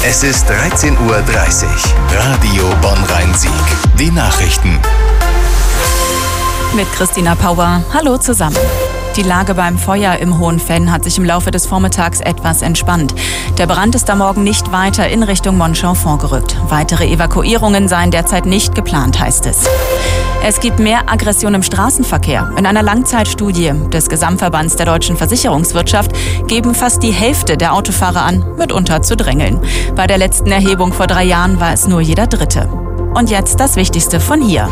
Es ist 13:30 Uhr. Radio Bonn-Rhein-Sieg. Die Nachrichten. Mit Christina Pauer. Hallo zusammen. Die Lage beim Feuer im Hohenfenn hat sich im Laufe des Vormittags etwas entspannt. Der Brand ist am Morgen nicht weiter in Richtung Monschau vorgerückt. Weitere Evakuierungen seien derzeit nicht geplant, heißt es. Es gibt mehr Aggression im Straßenverkehr. In einer Langzeitstudie des Gesamtverbands der deutschen Versicherungswirtschaft geben fast die Hälfte der Autofahrer an, mitunter zu drängeln. Bei der letzten Erhebung vor 3 Jahren war es nur jeder Dritte. Und jetzt das Wichtigste von hier.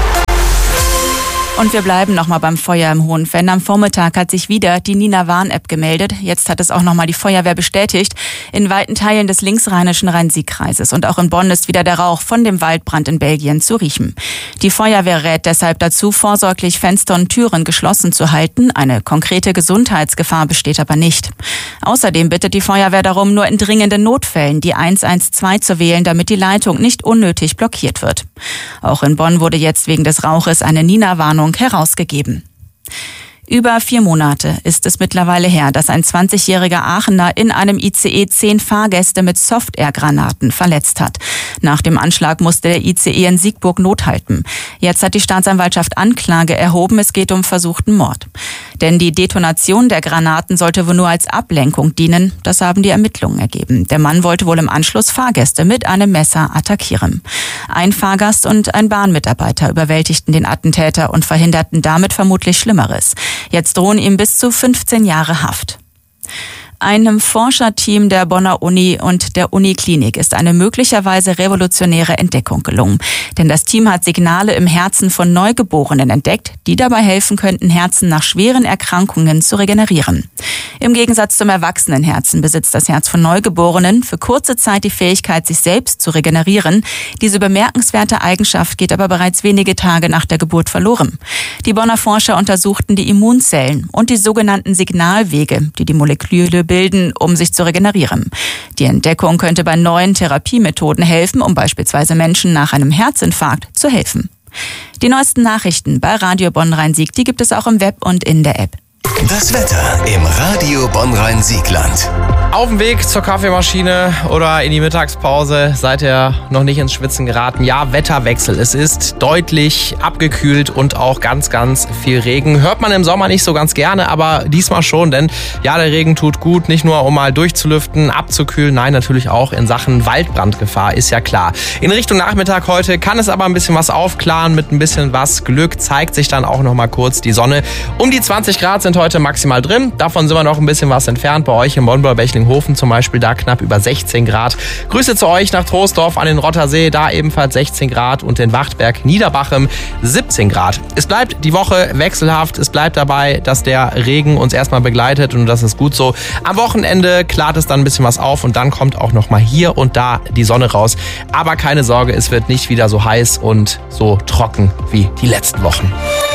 Und wir bleiben nochmal beim Feuer im Hohenfenn. Am Vormittag hat sich wieder die Nina-Warn-App gemeldet. Jetzt hat es auch nochmal die Feuerwehr bestätigt. In weiten Teilen des linksrheinischen Rhein-Sieg-Kreises und auch in Bonn ist wieder der Rauch von dem Waldbrand in Belgien zu riechen. Die Feuerwehr rät deshalb dazu, vorsorglich Fenster und Türen geschlossen zu halten. Eine konkrete Gesundheitsgefahr besteht aber nicht. Außerdem bittet die Feuerwehr darum, nur in dringenden Notfällen die 112 zu wählen, damit die Leitung nicht unnötig blockiert wird. Auch in Bonn wurde jetzt wegen des Rauches eine Nina-Warnung herausgegeben. Über 4 Monate ist es mittlerweile her, dass ein 20-jähriger Aachener in einem ICE 10 Fahrgäste mit Soft-Air-Granaten verletzt hat. Nach dem Anschlag musste der ICE in Siegburg Not halten. Jetzt hat die Staatsanwaltschaft Anklage erhoben. Es geht um versuchten Mord. Denn die Detonation der Granaten sollte wohl nur als Ablenkung dienen. Das haben die Ermittlungen ergeben. Der Mann wollte wohl im Anschluss Fahrgäste mit einem Messer attackieren. Ein Fahrgast und ein Bahnmitarbeiter überwältigten den Attentäter und verhinderten damit vermutlich Schlimmeres. Jetzt drohen ihm bis zu 15 Jahre Haft. Einem Forscherteam der Bonner Uni und der Uniklinik ist eine möglicherweise revolutionäre Entdeckung gelungen. Denn das Team hat Signale im Herzen von Neugeborenen entdeckt, die dabei helfen könnten, Herzen nach schweren Erkrankungen zu regenerieren. Im Gegensatz zum Erwachsenenherzen besitzt das Herz von Neugeborenen für kurze Zeit die Fähigkeit, sich selbst zu regenerieren. Diese bemerkenswerte Eigenschaft geht aber bereits wenige Tage nach der Geburt verloren. Die Bonner Forscher untersuchten die Immunzellen und die sogenannten Signalwege, die die Moleküle bilden, um sich zu regenerieren. Die Entdeckung könnte bei neuen Therapiemethoden helfen, um beispielsweise Menschen nach einem Herzinfarkt zu helfen. Die neuesten Nachrichten bei Radio Bonn-Rhein-Sieg, die gibt es auch im Web und in der App. Das Wetter im Radio Bonn-Rhein-Siegland. Auf dem Weg zur Kaffeemaschine oder in die Mittagspause seid ihr noch nicht ins Schwitzen geraten. Ja, Wetterwechsel. Es ist deutlich abgekühlt und auch ganz, ganz viel Regen. Hört man im Sommer nicht so ganz gerne, aber diesmal schon, denn ja, der Regen tut gut, nicht nur um mal durchzulüften, abzukühlen, nein, natürlich auch in Sachen Waldbrandgefahr, ist ja klar. In Richtung Nachmittag heute kann es aber ein bisschen was aufklaren. Mit ein bisschen was Glück zeigt sich dann auch noch mal kurz die Sonne. Um die 20 Grad sind heute maximal drin. Davon sind wir noch ein bisschen was entfernt. Bei euch in Bonn-Bechling-Hofen zum Beispiel, da knapp über 16 Grad. Grüße zu euch nach Troisdorf an den Rottersee, da ebenfalls 16 Grad und in Wachtberg Niederbachem 17 Grad. Es bleibt die Woche wechselhaft. Es bleibt dabei, dass der Regen uns erstmal begleitet und das ist gut so. Am Wochenende klart es dann ein bisschen was auf und dann kommt auch noch mal hier und da die Sonne raus. Aber keine Sorge, es wird nicht wieder so heiß und so trocken wie die letzten Wochen.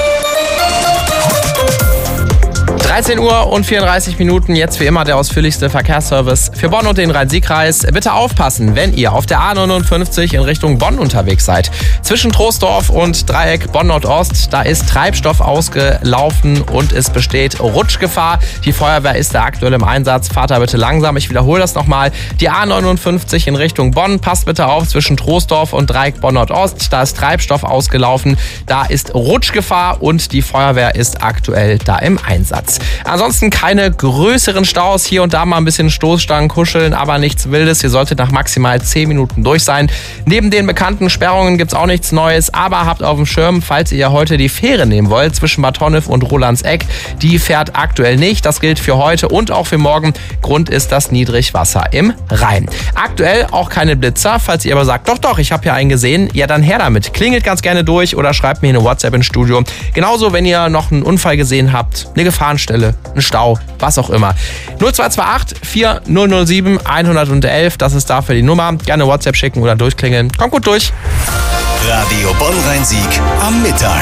13 Uhr und 34 Minuten, jetzt wie immer der ausführlichste Verkehrsservice für Bonn und den Rhein-Sieg-Kreis. Bitte aufpassen, wenn ihr auf der A59 in Richtung Bonn unterwegs seid. Zwischen Troisdorf und Dreieck Bonn-Nordost, da ist Treibstoff ausgelaufen und es besteht Rutschgefahr. Die Feuerwehr ist da aktuell im Einsatz. Fahrt da bitte langsam. Ich wiederhole das nochmal. Die A59 in Richtung Bonn, passt bitte auf, zwischen Troisdorf und Dreieck Bonn-Nordost. Da ist Treibstoff ausgelaufen. Da ist Rutschgefahr und die Feuerwehr ist aktuell da im Einsatz. Ansonsten keine größeren Staus, hier und da mal ein bisschen Stoßstangen kuscheln, aber nichts Wildes. Ihr solltet nach maximal 10 Minuten durch sein. Neben den bekannten Sperrungen gibt's auch nichts Neues, aber habt auf dem Schirm, falls ihr heute die Fähre nehmen wollt, zwischen Bad Honnef und Rolandseck, die fährt aktuell nicht. Das gilt für heute und auch für morgen. Grund ist das Niedrigwasser im Rhein. Aktuell auch keine Blitzer, falls ihr aber sagt, doch, ich habe hier einen gesehen, ja dann her damit. Klingelt ganz gerne durch oder schreibt mir eine WhatsApp ins Studio. Genauso, wenn ihr noch einen Unfall gesehen habt, eine Gefahrenstelle, ein Stau, was auch immer. 0228 4007 111, das ist dafür die Nummer. Gerne WhatsApp schicken oder durchklingeln. Kommt gut durch. Radio Bonn-Rhein-Sieg am Mittag.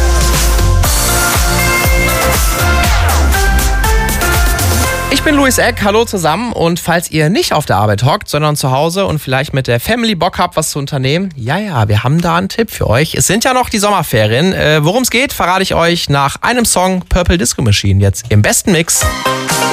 Ich bin Luis Eck, hallo zusammen und falls ihr nicht auf der Arbeit hockt, sondern zu Hause und vielleicht mit der Family Bock habt, was zu unternehmen, ja, wir haben da einen Tipp für euch. Es sind ja noch die Sommerferien. Worum es geht, verrate ich euch nach einem Song Purple Disco Machine jetzt im besten Mix.